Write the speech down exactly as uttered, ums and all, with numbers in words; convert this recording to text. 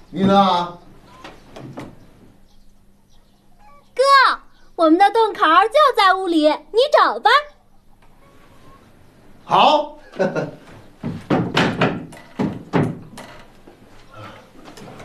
你呢？ 哥，我们的洞口就在屋里，你找吧。 好。呵呵